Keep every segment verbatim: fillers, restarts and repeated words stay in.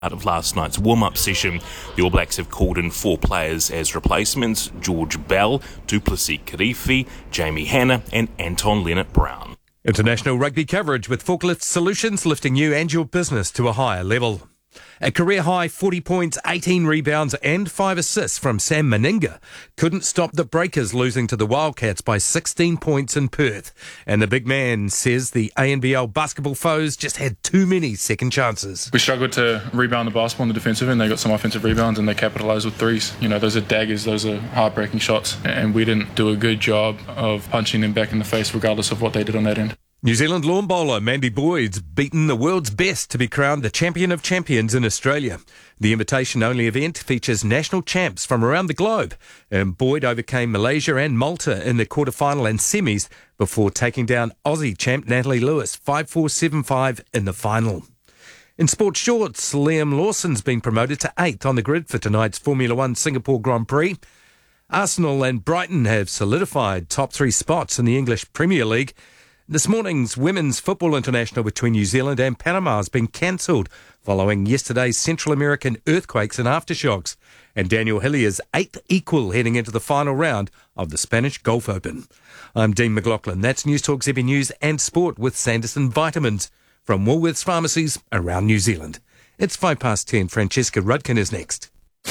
Out of last night's warm-up session, the All Blacks have called in four players as replacements: George Bell, Du Plessis-Kirifi, Jamie Hanna and Anton Leonard-Brown. International rugby coverage with Forklift Solutions, lifting you and your business to a higher level. A career-high forty points, eighteen rebounds and five assists from Sam Meninga couldn't stop the Breakers losing to the Wildcats by sixteen points in Perth. And the big man says the A N B L basketball foes just had too many second chances. We struggled to rebound the basketball on the defensive end. They got some offensive rebounds and they capitalised with threes. You know, those are daggers, those are heartbreaking shots. And we didn't do a good job of punching them back in the face regardless of what they did on that end. New Zealand lawn bowler Mandy Boyd's beaten the world's best to be crowned the champion of champions in Australia. The invitation-only event features national champs from around the globe, and Boyd overcame Malaysia and Malta in the quarterfinal and semis before taking down Aussie champ Natalie Lewis five four seven five in the final. In sports shorts, Liam Lawson's been promoted to eighth on the grid for tonight's Formula One Singapore Grand Prix. Arsenal and Brighton have solidified top three spots in the English Premier League. This morning's Women's Football International between New Zealand and Panama has been cancelled following yesterday's Central American earthquakes and aftershocks. And Daniel Hillier's eighth equal heading into the final round of the Spanish Gulf Open. I'm Dean McLaughlin. That's News Talk Z B News and Sport with Sanderson Vitamins from Woolworths pharmacies around New Zealand. It's five past ten. Francesca Rudkin is next.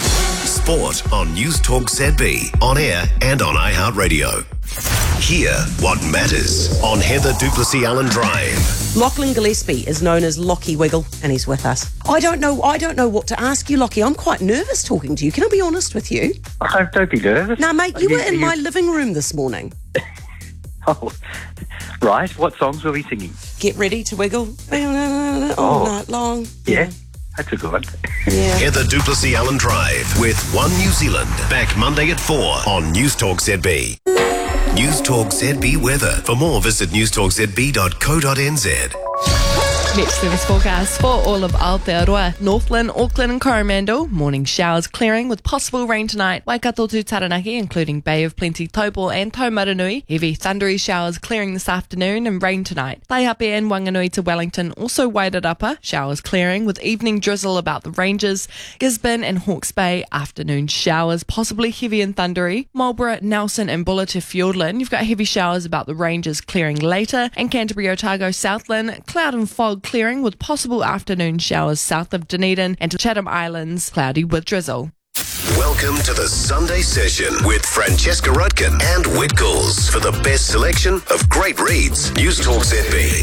Sport on News Talk Z B, on air and on iHeartRadio. Hear what matters on Heather du Plessis-Allen Drive. Lachlan Gillespie is known as Lockie Wiggle, and he's with us. I don't know. I don't know what to ask you, Lockie. I'm quite nervous talking to you. Can I be honest with you? Oh, don't be nervous. Now, mate, you, you were in you... my living room this morning. Oh, right. What songs were we singing? Get ready to wiggle all oh, night long. Yeah. yeah. That's a good one. Yeah. Heather du Plessis-Allen Drive with One New Zealand. Back Monday at four on News Talk Z B. News Talk Z B weather. For more, visit news talk z b dot co dot n z. Next service forecast for all of Aotearoa, Northland, Auckland and Coromandel. Morning showers clearing with possible rain tonight. Waikato to Taranaki, including Bay of Plenty, Taupo and Taumaranui. Heavy thundery showers clearing this afternoon and rain tonight. Taihape and Wanganui to Wellington, also Wairarapa. Showers clearing with evening drizzle about the ranges. Gisborne and Hawke's Bay, afternoon showers, possibly heavy and thundery. Marlborough, Nelson and Buller to Fiordland. You've got heavy showers about the ranges clearing later. And Canterbury, Otago, Southland, cloud and fog clearing with possible afternoon showers south of Dunedin and to Chatham Islands, cloudy with drizzle. Welcome to the Sunday Session with Francesca Rudkin and Whitgalls for the best selection of great reads. News Talk Z B.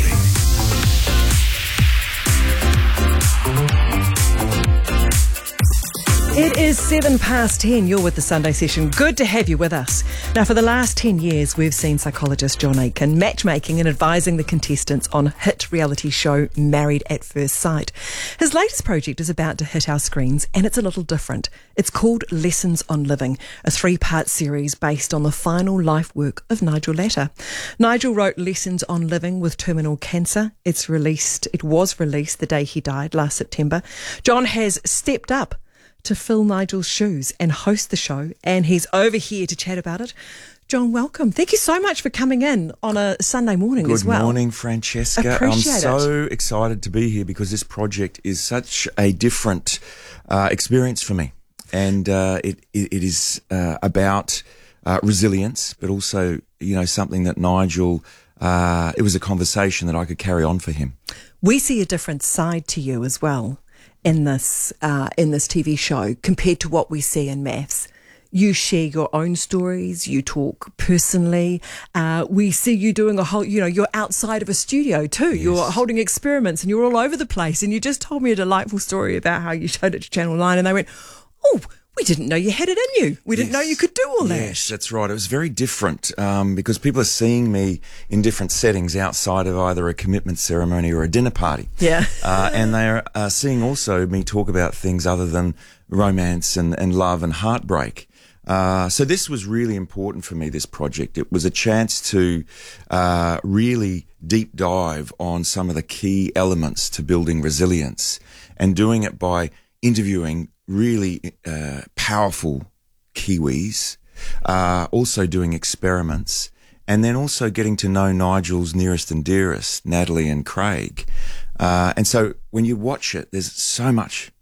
It is seven past ten. You're with the Sunday Session. Good to have you with us. Now, for the last ten years, we've seen psychologist John Aitken matchmaking and advising the contestants on hit reality show Married at First Sight. His latest project is about to hit our screens, and it's a little different. It's called Lessons on Living, a three-part series based on the final life work of Nigel Latta. Nigel wrote Lessons on Living with terminal cancer. It's released. It was released the day he died last September. John has stepped up to fill Nigel's shoes and host the show, and he's over here to chat about it. John, welcome. Thank you so much for coming in on a Sunday morning Good as well. Good morning, Francesca. Appreciate I'm so it. excited to be here because this project is such a different uh, experience for me, and uh, it, it it is uh, about uh, resilience, but also, you know, something that Nigel. Uh, it was a conversation that I could carry on for him. We see a different side to you as well in this uh, in this T V show compared to what we see in Maths. You share your own stories, you talk personally. Uh, we see you doing a whole, you know, you're outside of a studio too. Yes. You're holding experiments and you're all over the place. And you just told me a delightful story about how you showed it to Channel nine and they went, oh, we didn't know you had it in you. We didn't yes. know you could do all that. Yes, that's right. It was very different um, because people are seeing me in different settings outside of either a commitment ceremony or a dinner party. Yeah. uh, and they're uh, seeing also me talk about things other than romance and, and love and heartbreak. Uh, so this was really important for me, this project. It was a chance to uh, really deep dive on some of the key elements to building resilience and doing it by interviewing really uh, powerful Kiwis, uh, also doing experiments, and then also getting to know Nigel's nearest and dearest, Natalie and Craig. Uh, and so when you watch it, there's so much